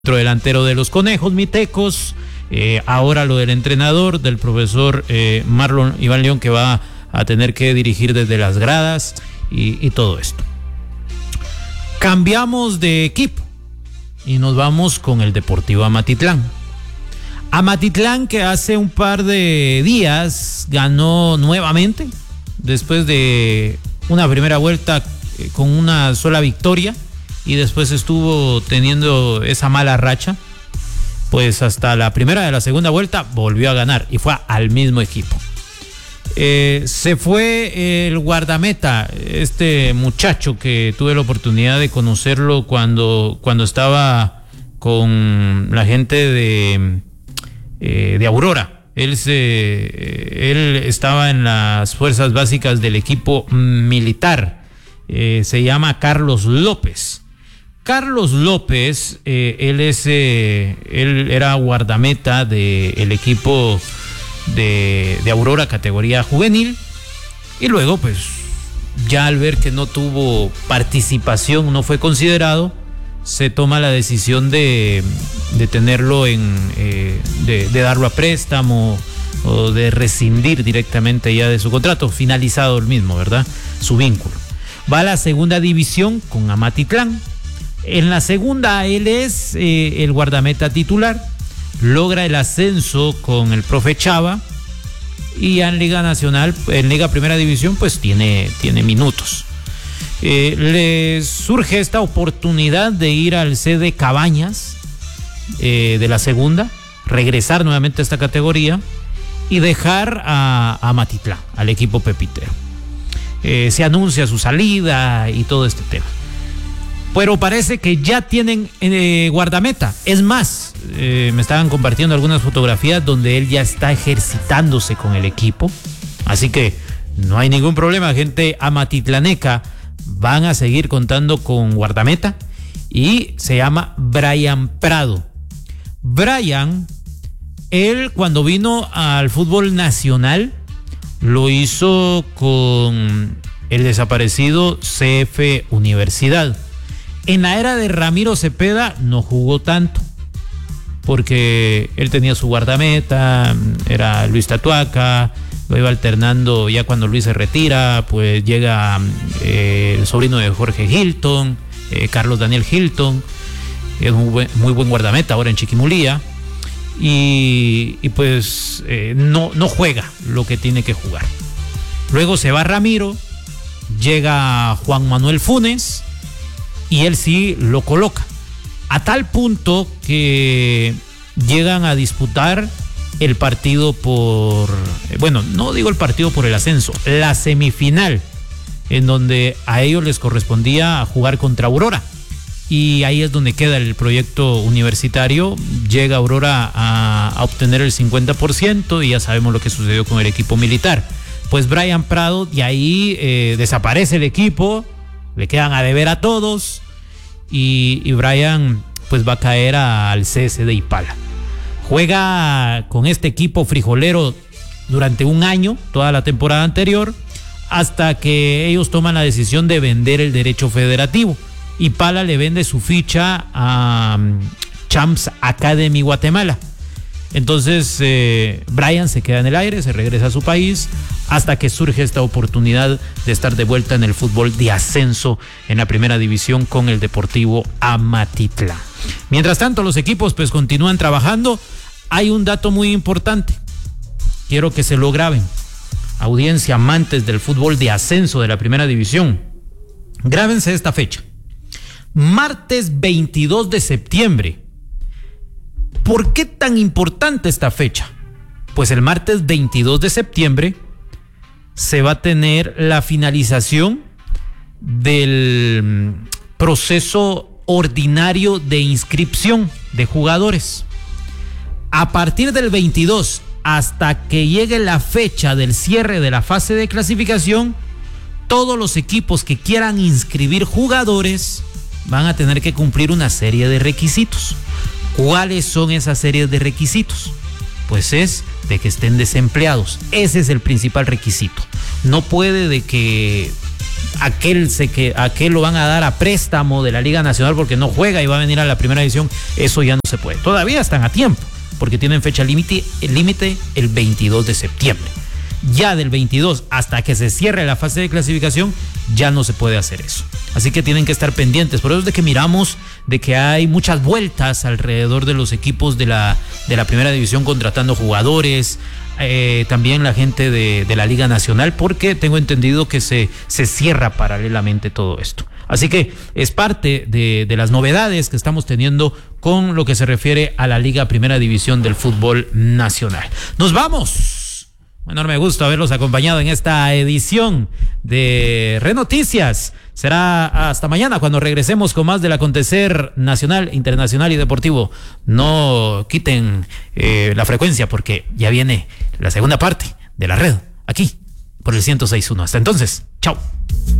Delantero de los Conejos Mitecos, ahora lo del entrenador, del profesor Marlon Iván León, que va a tener que dirigir desde las gradas y todo esto. Cambiamos de equipo y nos vamos con el Deportivo Amatitlán. Amatitlán, que hace un par de días ganó nuevamente, después de una primera vuelta con una sola victoria, y después estuvo teniendo esa mala racha, pues hasta la primera de la segunda vuelta volvió a ganar y fue al mismo equipo. Se fue el guardameta, este muchacho que tuve la oportunidad de conocerlo cuando estaba con la gente de Aurora. Él estaba en las fuerzas básicas del equipo militar. Se llama Carlos López. Carlos López, él era guardameta del equipo de Aurora categoría juvenil, y luego pues ya al ver que no tuvo participación, no fue considerado, se toma la decisión de tenerlo de darlo a préstamo o de rescindir directamente ya de su contrato, finalizado el mismo, ¿verdad? Su vínculo. Va a la segunda división con Amatitlán. En la segunda él es el guardameta titular, logra el ascenso con el profe Chava, y ya en Liga Nacional, en Liga Primera División, pues tiene minutos. Le surge esta oportunidad de ir al CD Cabañas de la segunda, regresar nuevamente a esta categoría y dejar a Amatitlán, al equipo pepitero. Se anuncia su salida y todo este tema. Pero parece que ya tienen guardameta. Es más, me estaban compartiendo algunas fotografías donde él ya está ejercitándose con el equipo. Así que no hay ningún problema, gente amatitlaneca. Van a seguir contando con guardameta. Y se llama Brian Prado. Brian, él cuando vino al fútbol nacional, lo hizo con el desaparecido CF Universidad. En la era de Ramiro Cepeda no jugó tanto, porque él tenía su guardameta, era Luis Tatuaca, lo iba alternando. Ya cuando Luis se retira, pues llega el sobrino de Jorge Hilton, Carlos Daniel Hilton, es muy buen guardameta ahora en Chiquimulía, y pues no juega lo que tiene que jugar. Luego se va Ramiro, llega Juan Manuel Funes, y él sí lo coloca, a tal punto que llegan a disputar el partido no digo el partido por el ascenso, la semifinal, en donde a ellos les correspondía jugar contra Aurora, y ahí es donde queda el proyecto universitario. Llega Aurora a obtener el 50%, y ya sabemos lo que sucedió con el equipo militar. Pues Brian Prado, de ahí desaparece el equipo, le quedan a deber a todos, y Brian pues va a caer al CS de Ipala. Juega con este equipo frijolero durante un año, toda la temporada anterior, hasta que ellos toman la decisión de vender el derecho federativo. Ipala le vende su ficha a Champs Academy Guatemala. Entonces Brian se queda en el aire, se regresa a su país, hasta que surge esta oportunidad de estar de vuelta en el fútbol de ascenso en la primera división con el Deportivo Amatitlán. Mientras tanto, los equipos pues continúan trabajando. Hay un dato muy importante, quiero que se lo graben, audiencia, amantes del fútbol de ascenso de la primera división. Grábense esta fecha, martes 22 de septiembre. ¿Por qué tan importante esta fecha? Pues el martes 22 de septiembre se va a tener la finalización del proceso ordinario de inscripción de jugadores. A partir del 22 hasta que llegue la fecha del cierre de la fase de clasificación, todos los equipos que quieran inscribir jugadores van a tener que cumplir una serie de requisitos. ¿Cuáles son esas series de requisitos? Pues es de que estén desempleados. Ese es el principal requisito. No puede de que aquel lo van a dar a préstamo de la Liga Nacional porque no juega y va a venir a la primera división, eso ya no se puede. Todavía están a tiempo, porque tienen fecha límite el 22 de septiembre. Ya del 22 hasta que se cierre la fase de clasificación, ya no se puede hacer eso. Así que tienen que estar pendientes. Por eso es de que miramos de que hay muchas vueltas alrededor de los equipos de la primera división contratando jugadores, también la gente de la Liga Nacional, porque tengo entendido que se cierra paralelamente todo esto. Así que es parte de las novedades que estamos teniendo con lo que se refiere a la Liga Primera División del fútbol nacional. Nos vamos. Un enorme gusto haberlos acompañado en esta edición de Renoticias. Será hasta mañana cuando regresemos con más del acontecer nacional, internacional y deportivo. No quiten la frecuencia porque ya viene la segunda parte de la red aquí por el 106.1. Hasta entonces, chao.